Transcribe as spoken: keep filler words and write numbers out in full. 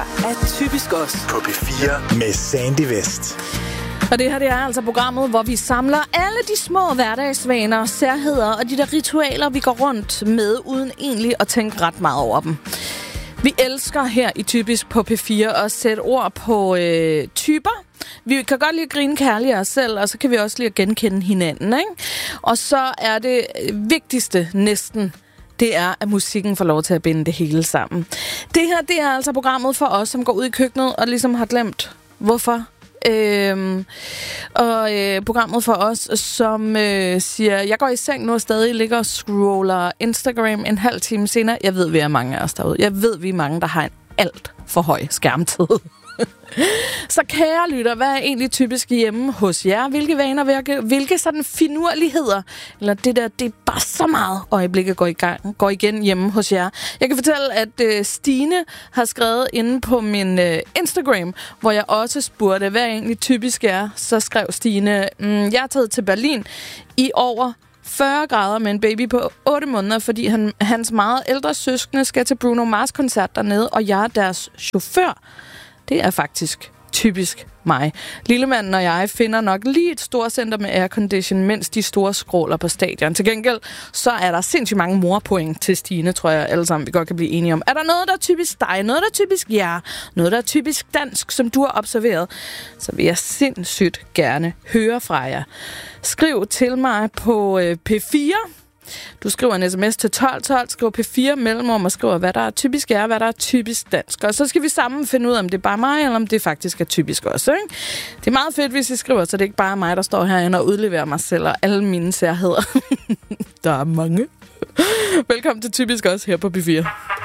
her er Typisk Os på P fire med Sandy West. Og det her, det er altså programmet, hvor vi samler alle de små hverdagsvaner, særheder og de der ritualer, vi går rundt med, uden egentlig at tænke ret meget over dem. Vi elsker her i Typisk på P fire at sætte ord på øh, typer. Vi kan godt lide at grine kærligt af os selv, og så kan vi også lide at genkende hinanden, ikke? Og så er det vigtigste næsten, det er, at musikken får lov til at binde det hele sammen. Det her, det er altså programmet for os, som går ud i køkkenet og ligesom har glemt, hvorfor. Øhm, og øh, programmet for os, som øh, siger, jeg går i seng nu og stadig ligger og scroller Instagram en halv time senere. Jeg ved, vi er mange af os derude. Jeg ved, vi er mange, der har en alt for høj skærmtid. Så kære lytter, hvad er egentlig typisk hjemme hos jer? Hvilke vaner, hvilke, hvilke sådan finurligheder, eller det der, det er bare så meget øjeblikket går, i gang, går igen hjemme hos jer. Jeg kan fortælle, at øh, Stine har skrevet inde på min øh, Instagram, hvor jeg også spurgte, hvad egentlig typisk er. Så skrev Stine, mm, jeg er taget til Berlin i over fyrre grader med en baby på otte måneder, fordi han, hans meget ældre søskende skal til Bruno Mars-koncert dernede, og jeg er deres chauffør. Det er faktisk typisk mig. Lillemanden og jeg finder nok lige et storcenter med aircondition, mens de store skråler på stadion. Til gengæld, så er der sindssygt mange morpoint til Stine, tror jeg alle sammen, vi godt kan blive enige om. Er der noget, der er typisk dig? Noget, der er typisk jer? Noget, der er typisk dansk, som du har observeret? Så vil jeg sindssygt gerne høre fra jer. Skriv til mig på øh, P fire. Du skriver en sms til tolv tolv, skriver P fire mellemrum og skriver, hvad der er typisk er, hvad der er typisk dansk. Og så skal vi sammen finde ud af, om det er bare mig, eller om det faktisk er typisk også, ikke? Det er meget fedt, hvis I skriver, så det er ikke bare mig, der står herinde og udleverer mig selv og alle mine særheder. Der er mange. Velkommen til Typisk også her på P fire.